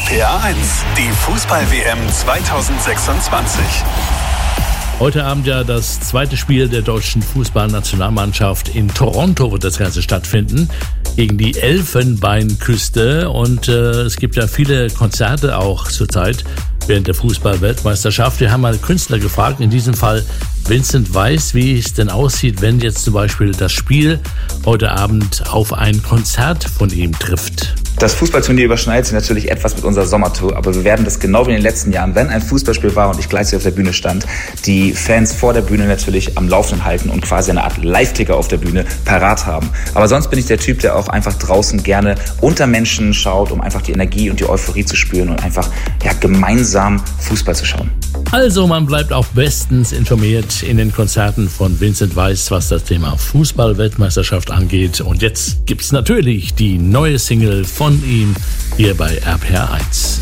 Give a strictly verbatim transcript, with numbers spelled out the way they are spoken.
P R eins, die Fußball-W M zweitausendsechsundzwanzig. Heute Abend ja das zweite Spiel der deutschen Fußballnationalmannschaft in Toronto wird das Ganze stattfinden, gegen die Elfenbeinküste. Und äh, es gibt ja viele Konzerte auch zurzeit während der Fußball-Weltmeisterschaft. Wir haben mal Künstler gefragt, in diesem Fall Vincent Weiss, wie es denn aussieht, wenn jetzt zum Beispiel das Spiel heute Abend auf ein Konzert von ihm trifft. Das Fußballturnier überschneidet sich natürlich etwas mit unserer Sommertour, aber wir werden das genau wie in den letzten Jahren, wenn ein Fußballspiel war und ich gleichzeitig auf der Bühne stand, die Fans vor der Bühne natürlich am Laufenden halten und quasi eine Art Live-Ticker auf der Bühne parat haben. Aber sonst bin ich der Typ, der auch einfach draußen gerne unter Menschen schaut, um einfach die Energie und die Euphorie zu spüren und einfach ja, gemeinsam Fußball zu schauen. Also man bleibt auch bestens informiert in den Konzerten von Vincent Weiss, was das Thema Fußball-Weltmeisterschaft angeht. Und jetzt gibt's natürlich die neue Single von ihm hier bei R P R eins.